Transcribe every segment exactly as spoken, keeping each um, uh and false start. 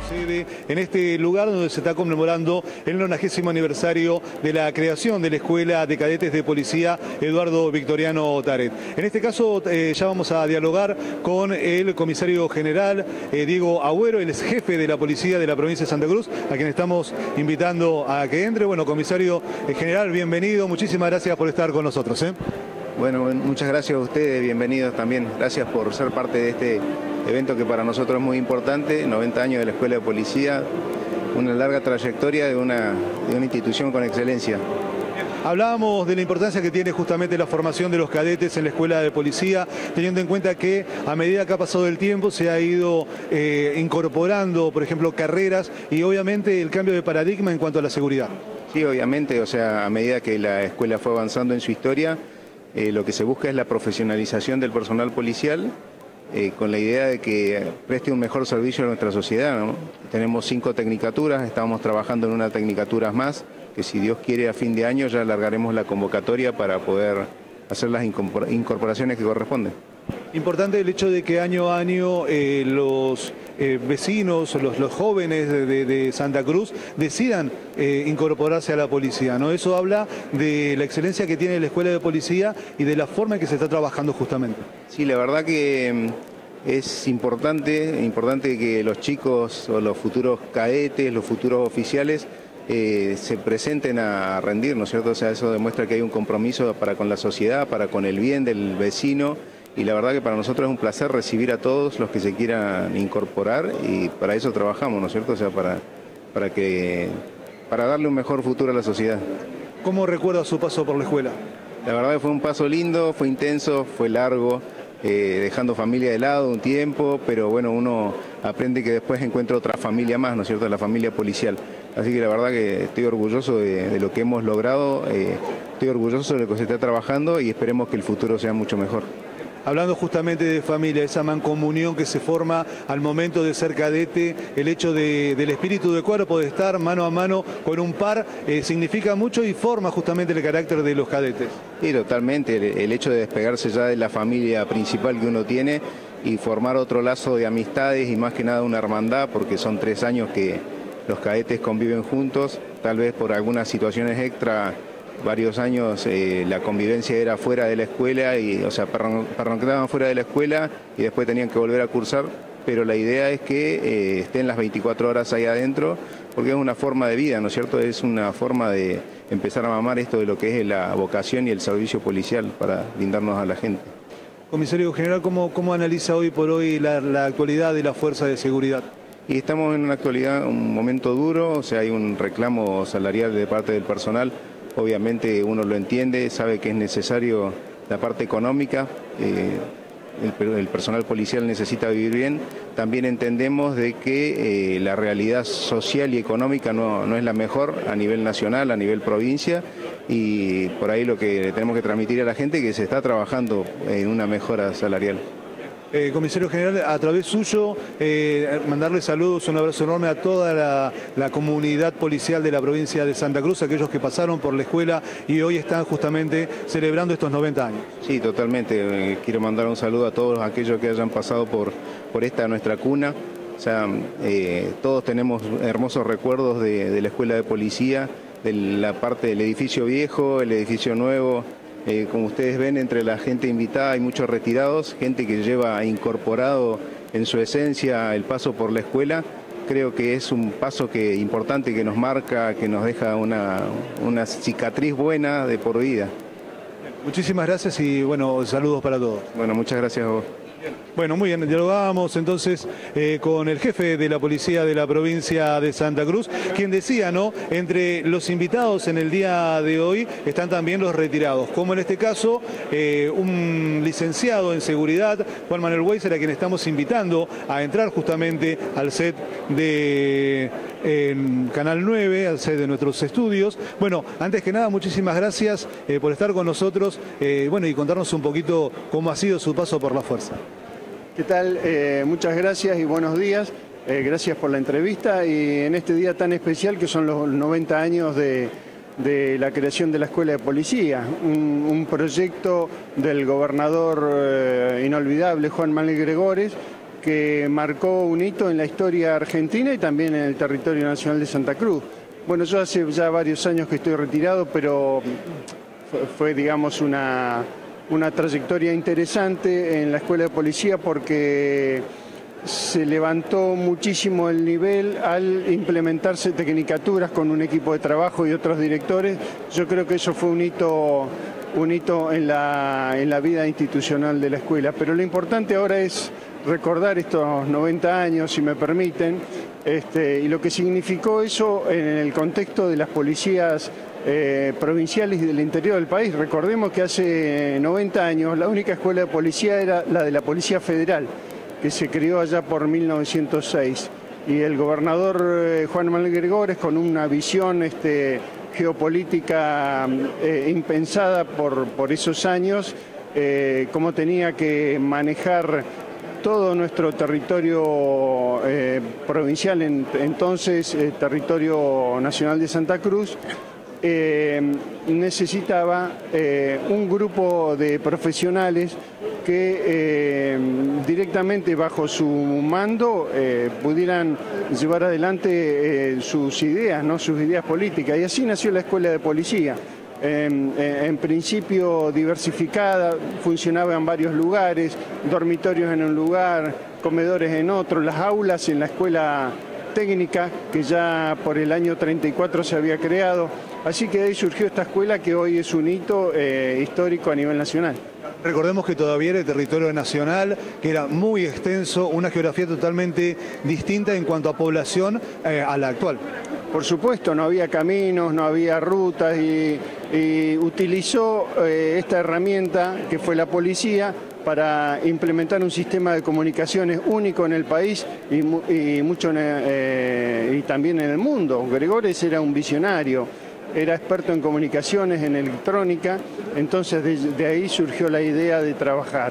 Sede en este lugar donde se está conmemorando el nonagésimo aniversario de la creación de la Escuela de Cadetes de Policía Eduardo Victoriano Taret. En este caso eh, ya vamos a dialogar con el comisario general eh, Diego Agüero, el ex jefe de la policía de la provincia de Santa Cruz, a quien estamos invitando a que entre. Bueno, comisario general, bienvenido, muchísimas gracias por estar con nosotros. ¿eh? Bueno, muchas gracias a ustedes, bienvenidos también. Gracias por ser parte de este evento que para nosotros es muy importante, noventa años de la Escuela de Policía, una larga trayectoria de una, de una institución con excelencia. Hablábamos de la importancia que tiene justamente la formación de los cadetes en la Escuela de Policía, teniendo en cuenta que a medida que ha pasado el tiempo se ha ido eh, incorporando, por ejemplo, carreras y obviamente el cambio de paradigma en cuanto a la seguridad. Sí, obviamente, o sea, a medida que la escuela fue avanzando en su historia, eh, lo que se busca es la profesionalización del personal policial, eh, con la idea de que preste un mejor servicio a nuestra sociedad, ¿no? Tenemos cinco tecnicaturas, estamos trabajando en una tecnicatura más, que si Dios quiere a fin de año ya alargaremos la convocatoria para poder hacer las incorporaciones que corresponden. Importante el hecho de que año a año eh, los eh, vecinos, los, los jóvenes de, de, de Santa Cruz decidan eh, incorporarse a la policía, ¿no? Eso habla de la excelencia que tiene la Escuela de Policía y de la forma en que se está trabajando justamente. Sí, la verdad que es importante, importante que los chicos o los futuros cadetes, los futuros oficiales, Eh, se presenten a rendir, ¿no es cierto? O sea, eso demuestra que hay un compromiso para con la sociedad, para con el bien del vecino, y la verdad que para nosotros es un placer recibir a todos los que se quieran incorporar y para eso trabajamos, ¿no es cierto? O sea, para, para, que, para darle un mejor futuro a la sociedad. ¿Cómo recuerda su paso por la escuela? La verdad que fue un paso lindo, fue intenso, fue largo, eh, dejando familia de lado un tiempo, pero bueno, uno aprende que después encuentra otra familia más, ¿no es cierto? La familia policial. Así que la verdad que estoy orgulloso de, de lo que hemos logrado, eh, estoy orgulloso de lo que se está trabajando y esperemos que el futuro sea mucho mejor. Hablando justamente de familia, esa mancomunión que se forma al momento de ser cadete, el hecho de, del espíritu de cuerpo, de estar mano a mano con un par, eh, significa mucho y forma justamente el carácter de los cadetes. Sí, totalmente, el, el hecho de despegarse ya de la familia principal que uno tiene y formar otro lazo de amistades y más que nada una hermandad, porque son tres años que los cadetes conviven juntos, tal vez por algunas situaciones extra, varios años eh, la convivencia era fuera de la escuela, y, o sea, pernoctaban fuera de la escuela y después tenían que volver a cursar, pero la idea es que eh, estén las veinticuatro horas ahí adentro, porque es una forma de vida, ¿no es cierto? Es una forma de empezar a mamar esto de lo que es la vocación y el servicio policial para brindarnos a la gente. Comisario general, ¿cómo, cómo analiza hoy por hoy la, la actualidad de la fuerza de seguridad? Y estamos en una actualidad, un momento duro, o sea, hay un reclamo salarial de parte del personal, obviamente uno lo entiende, sabe que es necesario la parte económica, eh, el, el personal policial necesita vivir bien, también entendemos de que eh, la realidad social y económica no, no es la mejor a nivel nacional, a nivel provincia, y por ahí lo que tenemos que transmitir a la gente es que se está trabajando en una mejora salarial. Eh, comisario general, a través suyo, eh, mandarle saludos, un abrazo enorme a toda la, la comunidad policial de la provincia de Santa Cruz, aquellos que pasaron por la escuela y hoy están justamente celebrando estos noventa años. Sí, totalmente. Eh, quiero mandar un saludo a todos aquellos que hayan pasado por, por esta nuestra cuna. O sea, eh, todos tenemos hermosos recuerdos de, de la escuela de policía, de la parte del edificio viejo, el edificio nuevo. Eh, como ustedes ven, entre la gente invitada hay muchos retirados, gente que lleva incorporado en su esencia el paso por la escuela. Creo que es un paso que, importante que nos marca, que nos deja una, una cicatriz buena de por vida. Muchísimas gracias y bueno, saludos para todos. Bueno, muchas gracias a vos. Bueno, muy bien, dialogábamos entonces eh, con el jefe de la policía de la provincia de Santa Cruz, quien decía, ¿no? Entre los invitados en el día de hoy están también los retirados, como en este caso eh, un licenciado en seguridad, Juan Manuel Weiser, a quien estamos invitando a entrar justamente al set de en Canal nueve, al set de nuestros estudios. Bueno, antes que nada, muchísimas gracias eh, por estar con nosotros, eh, bueno, y contarnos un poquito cómo ha sido su paso por la fuerza. ¿Qué tal? Eh, muchas gracias y buenos días. Eh, gracias por la entrevista y en este día tan especial que son los noventa años de, de la creación de la Escuela de Policía, un, un proyecto del gobernador eh, inolvidable Juan Manuel Gregores, que marcó un hito en la historia argentina y también en el territorio nacional de Santa Cruz. Bueno, yo hace ya varios años que estoy retirado, pero fue, fue digamos, una, una trayectoria interesante en la Escuela de Policía porque se levantó muchísimo el nivel al implementarse tecnicaturas con un equipo de trabajo y otros directores. Yo creo que eso fue un hito, un hito en la, en la vida institucional de la escuela. Pero lo importante ahora es recordar estos noventa años, si me permiten, este, y lo que significó eso en el contexto de las policías eh, provinciales y del interior del país. Recordemos que hace noventa años la única escuela de policía era la de la Policía Federal, que se creó allá por mil novecientos seis. Y el gobernador eh, Juan Manuel Gregores, con una visión este, geopolítica eh, impensada por, por esos años, eh, cómo tenía que manejar todo nuestro territorio eh, provincial, en, entonces eh, territorio nacional de Santa Cruz, eh, necesitaba eh, un grupo de profesionales que eh, directamente bajo su mando eh, pudieran llevar adelante eh, sus ideas, ¿no? sus ideas políticas. Y así nació la Escuela de Policía. En, en principio diversificada, funcionaba en varios lugares, dormitorios en un lugar, comedores en otro, las aulas en la escuela técnica que ya por el año treinta y cuatro se había creado, así que de ahí surgió esta escuela que hoy es un hito eh, histórico a nivel nacional. Recordemos que todavía era el territorio nacional, que era muy extenso, una geografía totalmente distinta en cuanto a población eh, a la actual. Por supuesto, no había caminos, no había rutas y, y utilizó eh, esta herramienta que fue la policía para implementar un sistema de comunicaciones único en el país y, y, mucho en, eh, y también en el mundo. Gregores era un visionario, era experto en comunicaciones, en electrónica, entonces de, de ahí surgió la idea de trabajar.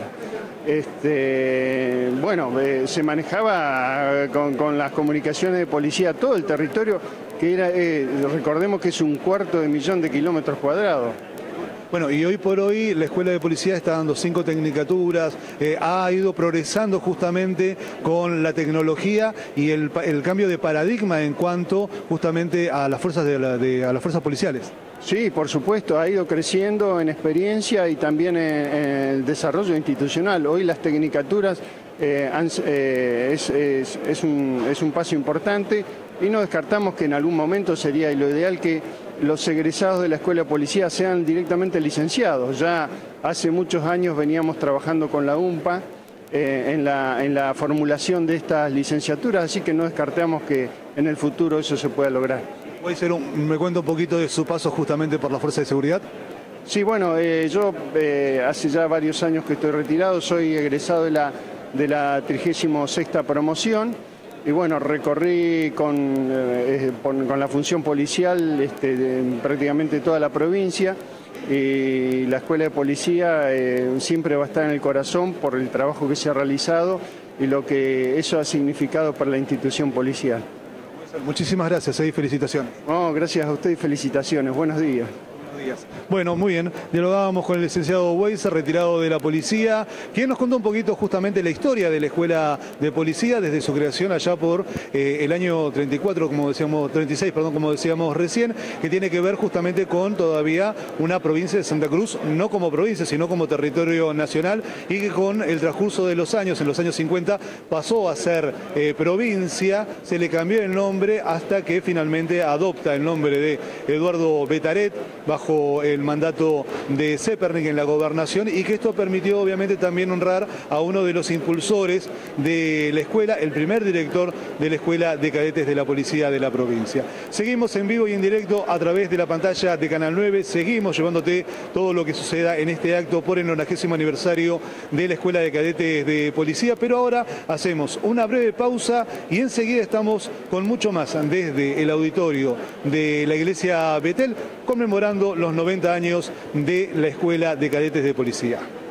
Este, bueno, eh, se manejaba con, con las comunicaciones de policía todo el territorio, que era, eh, recordemos que es un cuarto de millón de kilómetros cuadrados. Bueno, y hoy por hoy la Escuela de Policía está dando cinco tecnicaturas, eh, ha ido progresando justamente con la tecnología y el, el cambio de paradigma en cuanto justamente a las fuerzas de la, de, a las fuerzas policiales. Sí, por supuesto, ha ido creciendo en experiencia y también en, en el desarrollo institucional. Hoy las tecnicaturas eh, han, eh, es, es, es, un, es un paso importante y no descartamos que en algún momento sería lo ideal que los egresados de la Escuela de Policía sean directamente licenciados. Ya hace muchos años veníamos trabajando con la UMPA eh, en, la, en la formulación de estas licenciaturas, así que no descartamos que en el futuro eso se pueda lograr. ¿Puede ser un, me cuenta un poquito de su paso justamente por la Fuerza de Seguridad? Sí, bueno, eh, yo eh, hace ya varios años que estoy retirado, soy egresado de la, de la trigésima sexta promoción y bueno, recorrí con, eh, con, con la función policial este, de, prácticamente toda la provincia y la Escuela de Policía eh, siempre va a estar en el corazón por el trabajo que se ha realizado y lo que eso ha significado para la institución policial. Muchísimas gracias y felicitaciones. Oh, gracias a usted y felicitaciones. Buenos días. Bueno, muy bien, dialogábamos con el licenciado Weiser, retirado de la policía, quien nos contó un poquito justamente la historia de la Escuela de Policía desde su creación allá por eh, el año treinta y cuatro, como decíamos, treinta y seis, perdón, como decíamos recién, que tiene que ver justamente con todavía una provincia de Santa Cruz, no como provincia, sino como territorio nacional, y que con el transcurso de los años, en los años cincuenta, pasó a ser eh, provincia, se le cambió el nombre hasta que finalmente adopta el nombre de Eduardo Betaret, bajo el mandato de Zepernik en la gobernación, y que esto permitió obviamente también honrar a uno de los impulsores de la escuela, el primer director de la Escuela de Cadetes de la Policía de la provincia. Seguimos en vivo y en directo a través de la pantalla de Canal nueve, seguimos llevándote todo lo que suceda en este acto por el nonagésimo aniversario de la Escuela de Cadetes de Policía, pero ahora hacemos una breve pausa y enseguida estamos con mucho más desde el auditorio de la Iglesia Betel, conmemorando los noventa años de la Escuela de Cadetes de Policía.